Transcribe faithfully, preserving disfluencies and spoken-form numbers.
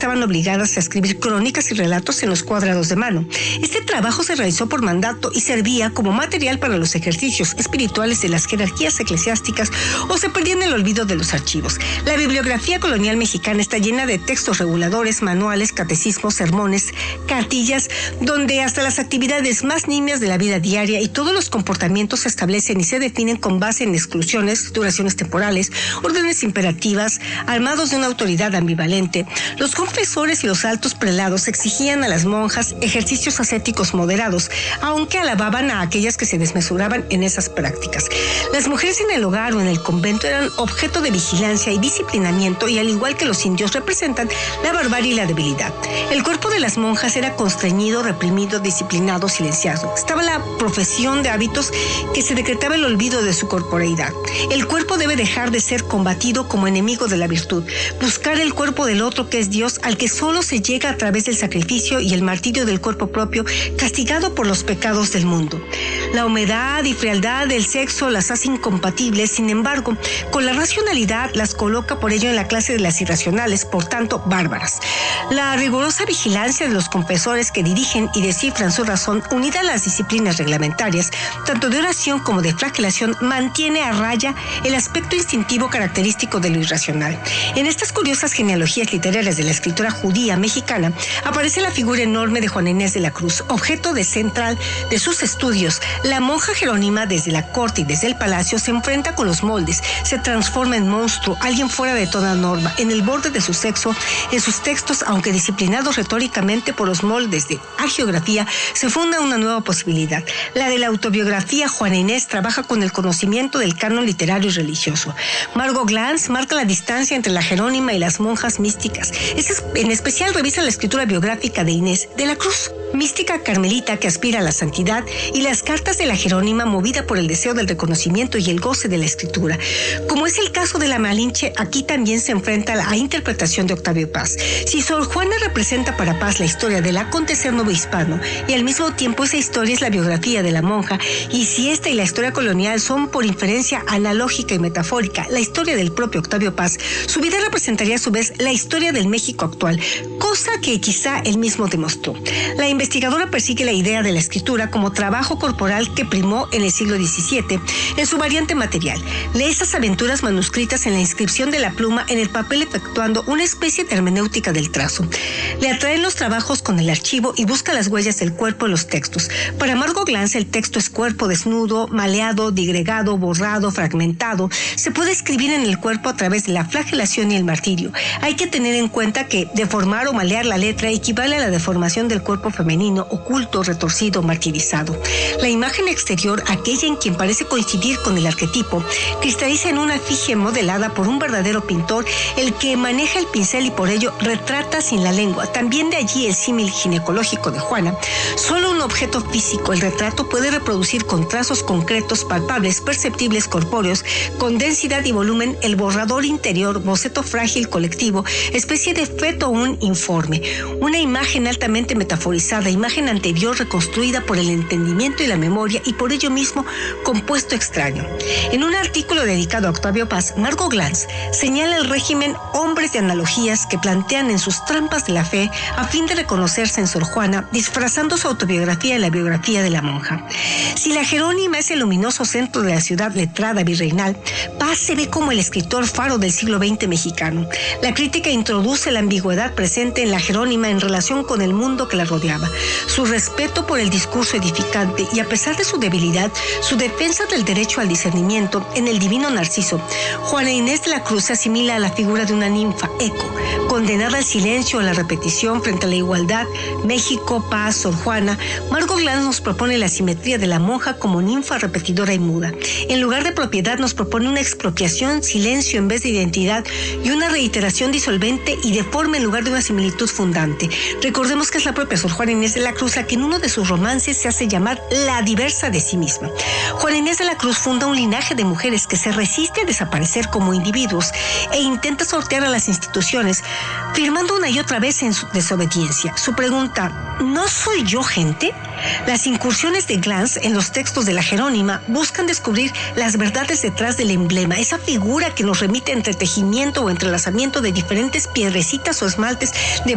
estaban obligadas a escribir crónicas y relatos en los cuadrados de mano. Este trabajo se realizó por mandato y servía como material para los ejercicios espirituales de las jerarquías eclesiásticas o se perdía en el olvido de los archivos. La bibliografía colonial mexicana está llena de textos reguladores, manuales, catecismos, sermones, cartillas, donde hasta las actividades más nimias de la vida diaria y todos los comportamientos se establecen y se definen con base en exclusiones, duraciones temporales, órdenes imperativas, armados de una autoridad ambivalente. Los confesores y los altos prelados exigían a las monjas ejercicios ascéticos moderados, aunque alababan a aquellas que se desmesuraban en esas prácticas. Las mujeres en el hogar o en el convento eran objeto de vigilancia y disciplinamiento y al igual que los indios representan la barbarie y la debilidad. El cuerpo de las monjas era constreñido, reprimido, disciplinado, silenciado. Estaba la profesión de hábitos que se decretaba el olvido de su corporeidad. El cuerpo debe dejar de ser combatido como enemigo de la virtud, buscar el cuerpo del otro que es Dios, al que solo se llega a través del sacrificio y el martirio del cuerpo propio, castigado por los pecados del mundo. La humedad y frialdad del sexo las hace incompatibles, sin embargo, con la racionalidad las coloca por ello en la clase de las irracionales, por tanto, bárbaras. La rigurosa vigilancia de los confesores que dirigen y descifran su razón, unida a las disciplinas reglamentarias, tanto de oración como de flagelación, mantiene a raya el aspecto instintivo característico de lo irracional. En estas curiosas genealogías literarias de la escritura judía mexicana aparece la figura enorme de Juana Inés de la Cruz, objeto de central de sus estudios. La monja jerónima desde la corte y desde el palacio se enfrenta con los moldes, se transforma en monstruo, alguien fuera de toda norma, en el borde de su sexo. En sus textos, aunque disciplinados retóricamente por los moldes de hagiografía, se funda una nueva posibilidad. La de la autobiografía. Juana Inés trabaja con el conocimiento del canon literario y religioso. Margot Glantz marca la distancia entre la jerónima y las monjas místicas. Es, en especial revisa la escritura biográfica de Inés de la Cruz, mística carmelita que aspira a la santidad, y las cartas de la jerónima movida por el deseo del reconocimiento y el goce de la escritura. Como es el caso de la Malinche, aquí también se enfrenta a la interpretación de Octavio Paz. Si Sor Juana representa para Paz la historia del acontecer novohispano y al mismo tiempo esa historia es la biografía de la monja, y si esta y la historia colonial son por inferencia analógica y metafórica la historia del propio Octavio Paz, su vida representaría a su vez la historia del México actual, cosa que quizá él mismo demostró. La investigadora persigue la idea de la escritura como trabajo corporal que primó en el siglo diecisiete en su variante material. Lee esas aventuras manuscritas en la inscripción de la pluma en el papel, efectuando una especie de hermenéutica del trazo. Le atraen los trabajos con el archivo y busca las huellas del cuerpo en los textos. Para Margot Glantz el texto es cuerpo desnudo, maleado, digregado, borrado, fragmentado. Se puede escribir en el cuerpo a través de la flagelación y el martirio. Hay que tener en cuenta que deformar o malear la letra equivale a la deformación del cuerpo femenino, oculto, retorcido, martirizado. La imagen exterior, aquella en quien parece coincidir con el arquetipo, cristaliza en una efigie modelada por un verdadero pintor, el que maneja el pincel y por ello retrata sin la lengua. También de allí el símil ginecológico de Juana. Solo un objeto físico, el retrato, puede reproducir con trazos concretos, palpables, perceptibles, corpóreos, con densidad y volumen, el borrador interior, boceto frágil colectivo, especie de feto un informe, una imagen altamente metaforizada, imagen anterior reconstruida por el entendimiento y la memoria y por ello mismo compuesto extraño. En un artículo dedicado a Octavio Paz, Margot Glantz señala el régimen hombres de analogías que plantean en sus trampas de la fe a fin de reconocerse en Sor Juana, disfrazando su autobiografía en la biografía de la monja. Si la jerónima es el luminoso centro de la ciudad letrada virreinal, Paz se ve como el escritor faro del siglo veinte mexicano. La crítica introduce la ambigüedad presente en la jerónima en relación con el mundo que la rodeaba, su respeto por el discurso edificante y, a pesar de su debilidad, su defensa del derecho al discernimiento en el divino Narciso. Juana Inés de la Cruz se asimila a la figura de una ninfa eco, condenada al silencio o a la repetición frente a la igualdad. México, Paz, Sor Juana. Margot Glantz nos propone la simetría de la monja como ninfa repetidora y muda. En lugar de propiedad nos propone una expropiación, silencio en vez de identidad, y una reiteración disolvente y deforme en lugar de una similitud fundante. Recordemos que es la propia Sor Juana Inés de la Cruz la que en uno de sus romances se hace llamar la diversa de sí misma. Juana Inés de la Cruz funda un linaje de mujeres que se resiste a desaparecer como individuos e intenta sortear a las instituciones, firmando una y otra vez en su desobediencia. Su pregunta, ¿no soy yo gente? Las incursiones de Glantz en los textos de la jerónima buscan descubrir las verdades detrás del emblema, esa figura que nos remite a entretejimiento o entrelazamiento de diferentes piedrecitas o esmaltes de